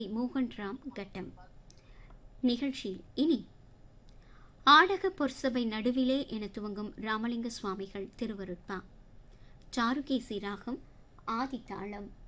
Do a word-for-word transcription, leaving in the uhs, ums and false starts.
மோகன்ராம் கட்டம். நிகழ்ச்சியில் இனி ஆடக பொற்சபை நடுவிலே என துவங்கும் ராமலிங்க சுவாமிகள் திருவருட்பா. சாருகேசி ராகம், ஆதித்தாளம்.